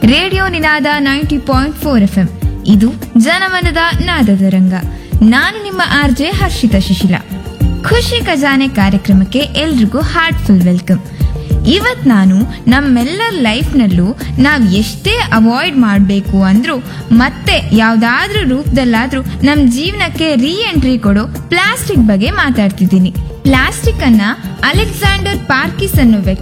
Radio ನಿನಾದ 90.4 FM. ಇದು ಜನಮನದ ನಾದದ ರಂಗ. ನಾನು ನಿಮ್ಮ ಆರ್ಜೆ ಹರ್ಷಿತಾ ಶಿಶಿಲ. ಖುಷಿ ಖಜಾನೆ ಕಾರ್ಯಕ್ರಮಕ್ಕೆ ಎಲ್ರಿಗೂ ಹಾರ್ಟ್ಫುಲ್ ವೆಲ್ಕಮ್. ಇವತ್ ನಾನು ನಮ್ಮೆಲ್ಲರ ಲೈಫ್ನಲ್ಲೂ ನಾವ್ ಎಷ್ಟೇ ಅವಾಯ್ಡ್ ಮಾಡಬೇಕು ಅಂದ್ರೂ ಮತ್ತೆ ಯಾವ್ದಾದ್ರೂ ರೂಪದಲ್ಲಾದ್ರೂ ನಮ್ ಜೀವನಕ್ಕೆ ರೀ ಎಂಟ್ರಿ ಕೊಡೋ ಪ್ಲಾಸ್ಟಿಕ್ ಬಗ್ಗೆ ಮಾತಾಡ್ತಿದ್ದೀನಿ. ಪ್ಲಾಸ್ಟಿಕ್ ಅನ್ನ ಅಲೆಕ್ಸಾಂಡರ್ ಪಾರ್ಕಿಸ್ ಅನ್ನೋ ವ್ಯಕ್ತಿ